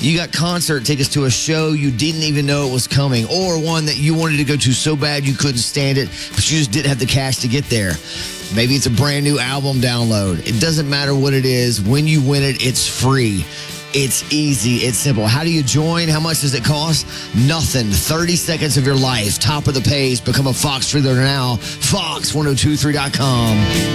You got concert tickets to a show you didn't even know it was coming, or one that you wanted to go to so bad you couldn't stand it, but you just didn't have the cash to get there. Maybe it's a brand new album download. It doesn't matter what it is. When you win it, it's free. It's easy. It's simple. How do you join? How much does it cost? Nothing. 30 seconds of your life. Top of the page. Become a Fox Truther now. Fox1023.com.